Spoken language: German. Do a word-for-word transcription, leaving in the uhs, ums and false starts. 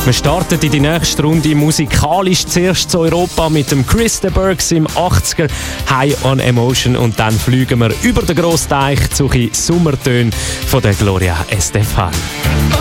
Wir starten in die nächste Runde musikalisch zuerst zu Europa mit dem Chris de Burgh im achtziger High on Emotion und dann fliegen wir über den Grossteich zu den Sommertönen von der Gloria Estefan.